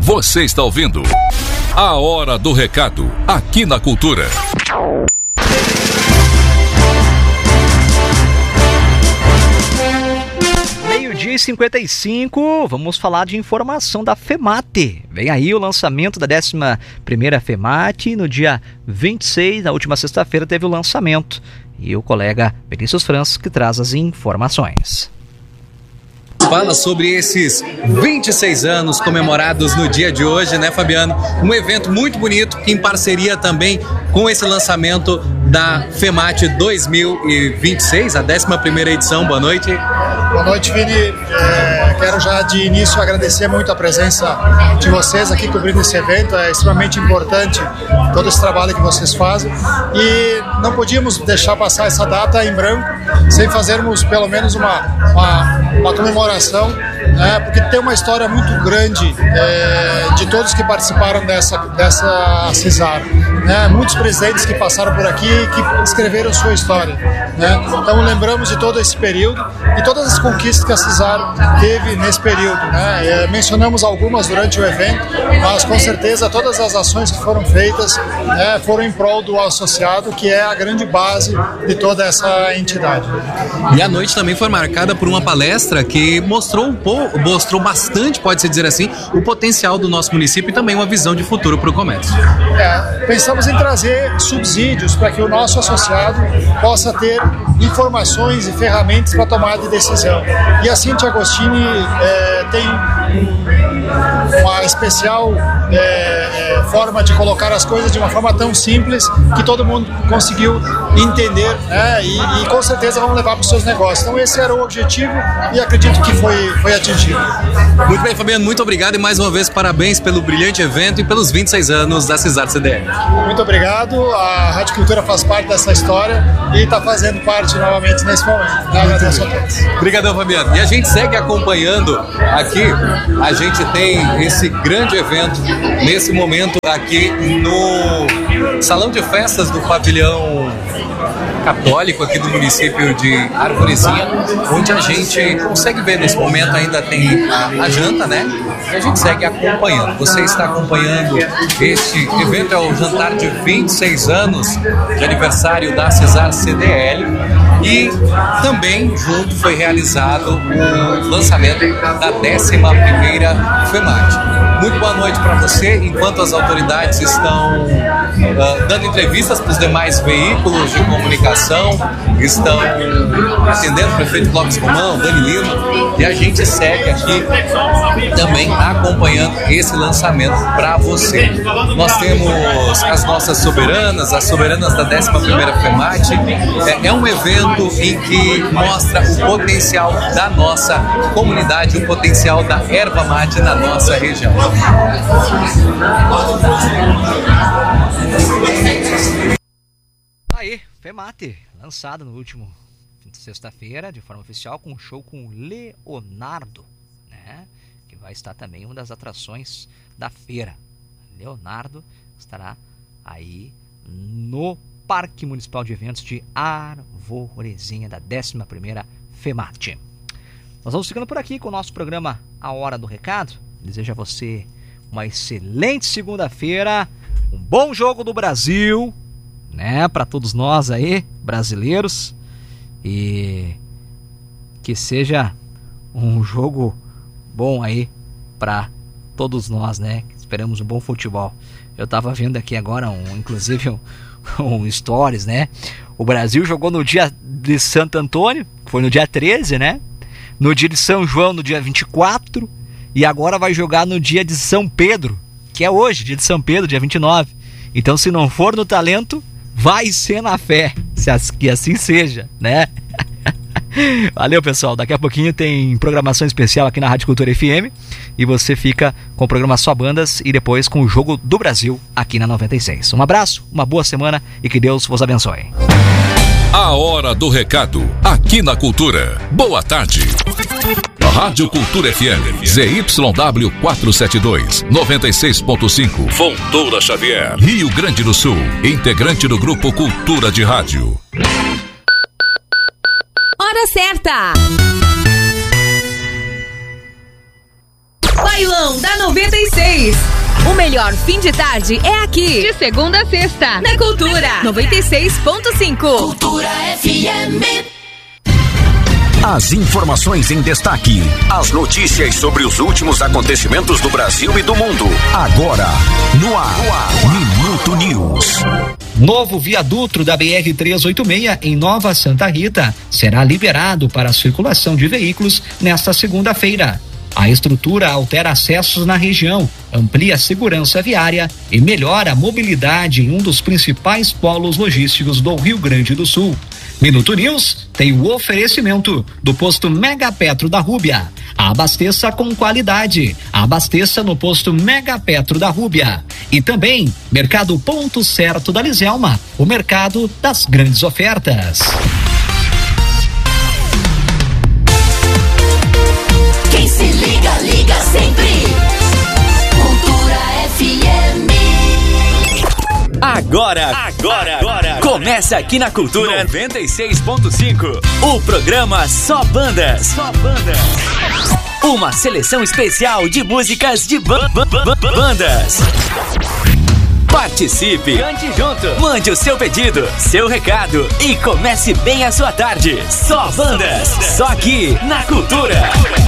Você está ouvindo A Hora do Recado, aqui na Cultura. Meio-dia e 55, vamos falar de informação da FEMAT. Vem aí o lançamento da 11ª FEMAT. No dia 26, na última sexta-feira, teve o lançamento. E o colega Vinícius França que traz as informações. Fala sobre esses 26 anos comemorados no dia de hoje, né, Fabiano? Um evento muito bonito, que em parceria também com esse lançamento da FEMAT 2026, a 11ª edição. Boa noite. Boa noite, Vini. Quero já de início agradecer muito a presença de vocês aqui cobrindo esse evento. É extremamente importante todo esse trabalho que vocês fazem e não podíamos deixar passar essa data em branco sem fazermos pelo menos uma comemoração, né, porque tem uma história muito grande de todos que participaram dessa CISAR, né, muitos presidentes que passaram por aqui e que escreveram sua história, né, então lembramos de todo esse período e todas as conquistas que a CISAR teve nesse período, né, mencionamos algumas durante o evento, mas com certeza todas as ações que foram feitas, né, foram em prol do associado, que é a grande base de toda essa entidade. E a noite também foi marcada por uma palestra que mostrou bastante, pode-se dizer assim, o potencial do nosso município e também uma visão de futuro para o comércio. Pensamos em trazer subsídios para que o nosso associado possa ter informações e ferramentas para tomar de decisão. E a Cintia Agostini tem uma especial forma de colocar as coisas de uma forma tão simples que todo mundo conseguiu entender, né? E com certeza vão levar para os seus negócios. Então esse era o objetivo e acredito que foi atingido. Muito bem, Fabiano, muito obrigado e mais uma vez parabéns pelo brilhante evento e pelos 26 anos da CISAR CDL. Muito obrigado, a Rádio Cultura faz parte dessa história e está fazendo parte novamente nesse momento. Agradeço a todos. Obrigadão, Fabiano. E a gente segue acompanhando aqui, a gente tem esse grande evento nesse momento aqui no Salão de Festas do Pavilhão Católico aqui do município de Arvorezinha, onde a gente consegue ver nesse momento, ainda tem a janta, né? E a gente segue acompanhando. Você está acompanhando este evento, é o jantar de 26 anos de aniversário da CISAR CDL e também junto foi realizado o lançamento da 11ª FEMAT. Muito boa noite para você, enquanto as autoridades estão dando entrevistas para os demais veículos de comunicação, estão atendendo o prefeito Clóvis Romão, Dani Lima, e a gente segue aqui também acompanhando esse lançamento para você. Nós temos as nossas soberanas, as soberanas da 11ª FEMAT. É um evento em que mostra o potencial da nossa comunidade, o potencial da erva mate na nossa região. Aí, FEMAT, lançado no último sexta-feira, de forma oficial, com um show com o Leonardo, né? Que vai estar também uma das atrações da feira. Leonardo estará aí no Parque Municipal de Eventos de Arvorezinha, da 11ª FEMAT. Nós vamos ficando por aqui com o nosso programa A Hora do Recado. Desejo a você uma excelente segunda-feira, um bom jogo do Brasil, né, para todos nós aí, brasileiros, e que seja um jogo bom aí para todos nós, né? Esperamos um bom futebol. Eu tava vendo aqui agora inclusive um stories, né? O Brasil jogou no dia de Santo Antônio, foi no dia 13, né? No dia de São João, no dia 24, e agora vai jogar no dia de São Pedro, que é hoje, dia de São Pedro, dia 29. Então, se não for no talento, vai ser na fé, que assim seja, né? Valeu, pessoal. Daqui a pouquinho tem programação especial aqui na Rádio Cultura FM e você fica com o programa Só Bandas e depois com o Jogo do Brasil aqui na 96. Um abraço, uma boa semana e que Deus vos abençoe. A Hora do Recado, aqui na Cultura. Boa tarde. Rádio Cultura FM, ZYW 472, 96.5, Fontoura Xavier, Rio Grande do Sul, integrante do Grupo Cultura de Rádio. Hora certa! Bailão da 96. O melhor fim de tarde é aqui. De segunda a sexta. Na Cultura 96.5. Cultura FM. As informações em destaque. As notícias sobre os últimos acontecimentos do Brasil e do mundo. Agora, no ar. Minuto News. Novo viaduto da BR-386 em Nova Santa Rita será liberado para a circulação de veículos nesta segunda-feira. A estrutura altera acessos na região, amplia a segurança viária e melhora a mobilidade em um dos principais polos logísticos do Rio Grande do Sul. Minuto News tem o oferecimento do posto Mega Petro da Rúbia. Abasteça com qualidade. Abasteça no posto Mega Petro da Rúbia. E também Mercado Ponto Certo da Liselma, o mercado das grandes ofertas. Quem se liga, liga sempre. Cultura FM. Agora. Começa aqui na Cultura 96.5. O programa Só Bandas. Uma seleção especial de músicas de bandas. Participe, cante junto, mande o seu pedido, seu recado e comece bem a sua tarde. Só bandas, só aqui na Cultura.